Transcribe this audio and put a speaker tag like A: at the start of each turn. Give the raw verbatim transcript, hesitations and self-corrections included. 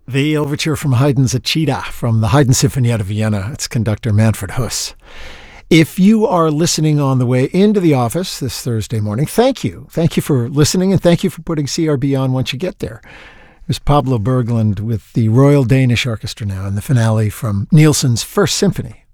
A: The overture from Haydn's Achida from the Haydn Sinfonietta Vienna. It's conductor Manfred Huss. If you are listening on the way into the office this Thursday morning, thank you. Thank you for listening, and thank you for putting C R B on once you get there. There's Pablo Berglund with the Royal Danish Orchestra now in the finale from Nielsen's First Symphony.